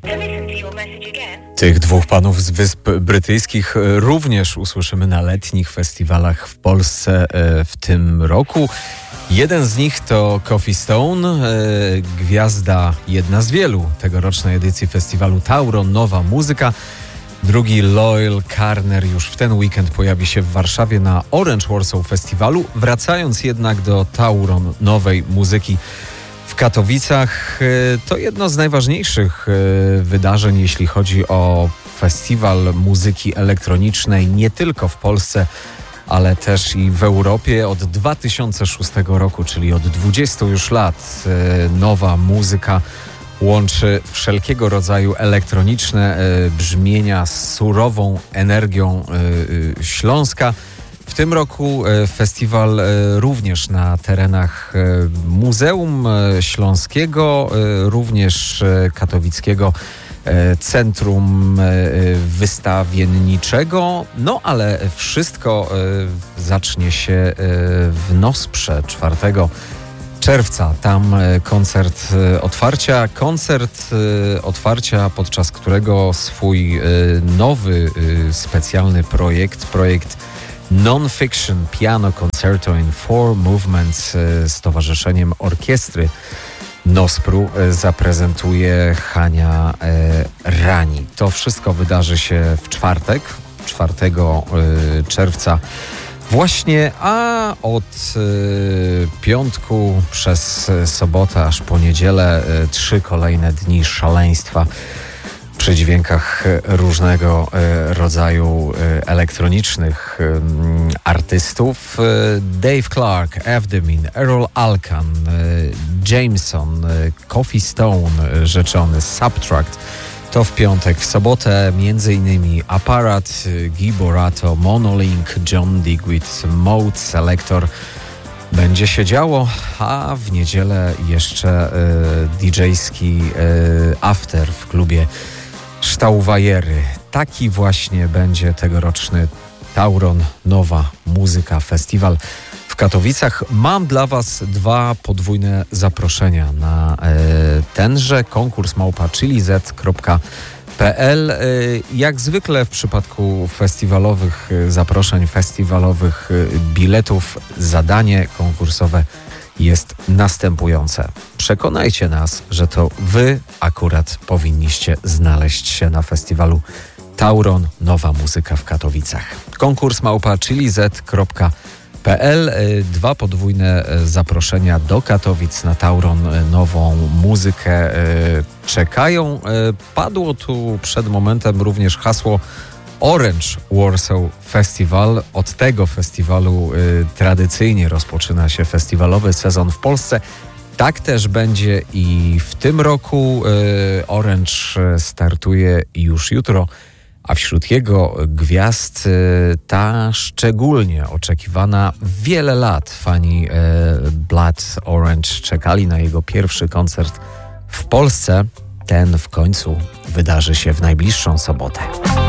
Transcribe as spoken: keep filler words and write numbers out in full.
Tych dwóch panów z Wysp Brytyjskich również usłyszymy na letnich festiwalach w Polsce w tym roku. Jeden z nich to Coffee Stone, gwiazda jedna z wielu tegorocznej edycji festiwalu Tauron Nowa Muzyka. Drugi Loyal Carner już w ten weekend pojawi się w Warszawie na Orange Warsaw Festiwalu. Wracając jednak do Tauron Nowej Muzyki w Katowicach, to jedno z najważniejszych wydarzeń, jeśli chodzi o festiwal muzyki elektronicznej, nie tylko w Polsce, ale też i w Europie. Od dwa tysiące szóstego roku, czyli od dwudziestu już lat, Nowa Muzyka łączy wszelkiego rodzaju elektroniczne brzmienia z surową energią Śląska. W tym roku festiwal również na terenach Muzeum Śląskiego, również katowickiego Centrum Wystawienniczego. No ale wszystko zacznie się w Nosprze czwartego czerwca. Tam koncert otwarcia. Koncert otwarcia, podczas którego swój nowy, specjalny projekt, projekt Non-Fiction Piano Concerto in Four Movements z Towarzyszeniem Orkiestry Nospru zaprezentuje Hania Rani. To wszystko wydarzy się w czwartek, czwartego czerwca właśnie, a od y, piątku przez sobotę aż po niedzielę y, trzy kolejne dni szaleństwa przy dźwiękach różnego y, rodzaju y, elektronicznych y, artystów. Y, Dave Clark, Evdemin, Errol Alkan, y, Jameson, y, Coffee Stone y, rzeczony, Subtract. To w piątek. W sobotę między innymi Aparat, Giborato, Monolink, John Digweed, Mode Selector. Będzie się działo, a w niedzielę jeszcze y, didżejski y, after w klubie Sztauwajery. Taki właśnie będzie tegoroczny Tauron Nowa Muzyka Festiwal w Katowicach. Mam dla Was dwa podwójne zaproszenia na e, tenże konkurs małpa chili z kropka p l. E, jak zwykle w przypadku festiwalowych zaproszeń, festiwalowych biletów, zadanie konkursowe jest następujące. Przekonajcie nas, że to Wy akurat powinniście znaleźć się na festiwalu Tauron Nowa Muzyka w Katowicach. Konkurs małpa chili z kropka p l. Dwa podwójne zaproszenia do Katowic na Tauron Nową Muzykę czekają. Padło tu przed momentem również hasło Orange Warsaw Festival. Od tego festiwalu tradycyjnie rozpoczyna się festiwalowy sezon w Polsce. Tak też będzie i w tym roku. Orange startuje już jutro, a wśród jego gwiazd ta szczególnie oczekiwana wiele lat. Fani Blood Orange czekali na jego pierwszy koncert w Polsce. Ten w końcu wydarzy się w najbliższą sobotę.